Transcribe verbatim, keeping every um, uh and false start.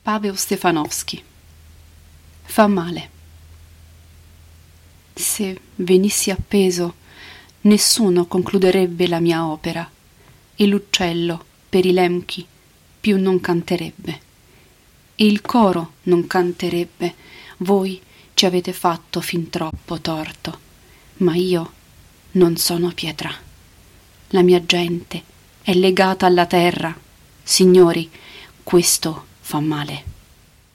Paweł Stefanowski. Fa male. Se venissi appeso, nessuno concluderebbe la mia opera, e l'uccello, per i lemchi, più non canterebbe, e il coro non canterebbe. Voi ci avete fatto fin troppo torto, ma io non sono pietra. La mia gente è legata alla terra. Signori, questo fa male.